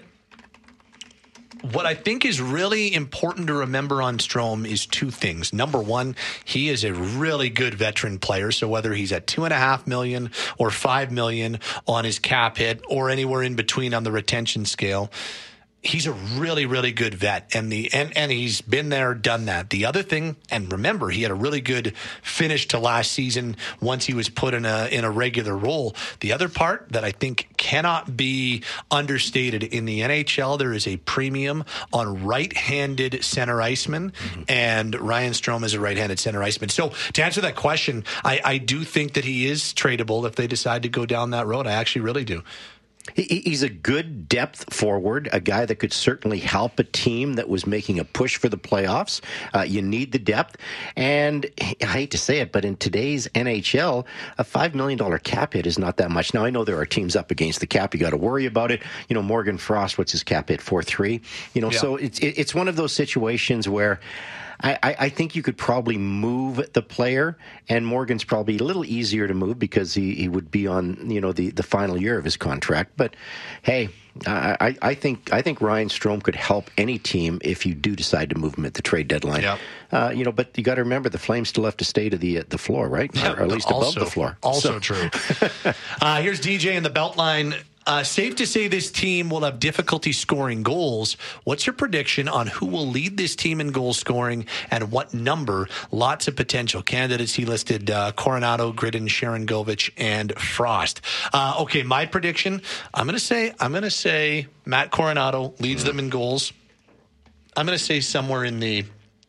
[SPEAKER 2] what I think is really important to remember on Strome is 2 things. Number one, he is a really good veteran player. So whether he's at $2.5 million or $5 million on his cap hit or anywhere in between on the retention scale, he's a really, really good vet, and he's been there, done that. The other thing, and remember, he had a really good finish to last season once he was put in a regular role. The other part that I think cannot be understated, in the NHL, there is a premium on right-handed center icemen, and Ryan Strome is a right-handed center iceman. So to answer that question, I do think that he is tradable if they decide to go down that road. I actually really do.
[SPEAKER 3] He's a good depth forward, a guy that could certainly help a team that was making a push for the playoffs. You need the depth. And I hate to say it, but in today's NHL, a $5 million cap hit is not that much. Now, I know there are teams up against the cap. You got to worry about it. You know, Morgan Frost, what's his cap hit? 4.3. You know, so it's one of those situations where I think you could probably move the player, and Morgan's probably a little easier to move because he would be on, you know, the final year of his contract. But hey, I think Ryan Strome could help any team if you do decide to move him at the trade deadline. Yep. You know, but you got to remember the Flames still have to stay to the floor, right? Yeah, or at least above the floor.
[SPEAKER 2] Also true. Here's DJ in the Beltline. Safe to say this team will have difficulty scoring goals. What's your prediction on who will lead this team in goal scoring and what number? Lots of potential candidates. He listed Coronado, Gridden, Sharangovich, and Frost. Okay, my prediction, I'm going to say Matt Coronado leads them in goals. I'm going to say somewhere in the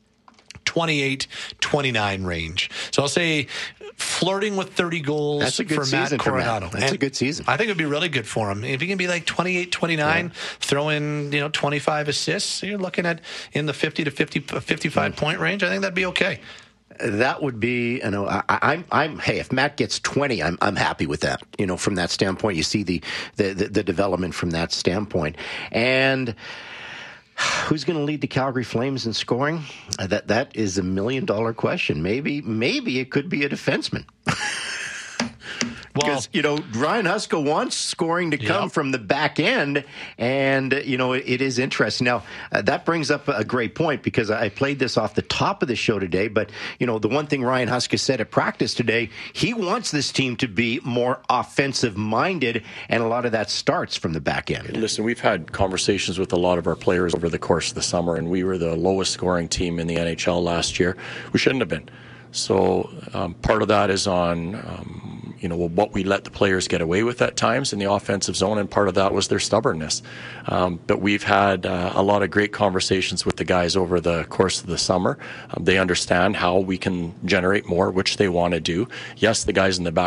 [SPEAKER 2] 28-29 range. So I'll say flirting with 30 goals.
[SPEAKER 3] That's a good
[SPEAKER 2] for Matt Coronado.
[SPEAKER 3] That's a good season.
[SPEAKER 2] I think it would be really good for him. If he can be like 28-29, throw in 25 assists, you're looking at in the 50 to 55 point range. I think that'd be okay.
[SPEAKER 3] That would be, hey, if Matt gets 20, I'm happy with that. From that standpoint, you see the development from that standpoint. And who's going to lead the Calgary Flames in scoring? That is $1 million question. Maybe it could be a defenseman. Because, Ryan Huska wants scoring to come from the back end, and, it is interesting. Now, that brings up a great point, because I played this off the top of the show today, but, the one thing Ryan Huska said at practice today, he wants this team to be more offensive-minded, and a lot of that starts from the back end.
[SPEAKER 5] Listen, we've had conversations with a lot of our players over the course of the summer, and we were the lowest scoring team in the NHL last year. We shouldn't have been. So part of that is on what we let the players get away with at times in the offensive zone, and part of that was their stubbornness. But we've had a lot of great conversations with the guys over the course of the summer. They understand how we can generate more, which they want to do. Yes, the guys in the back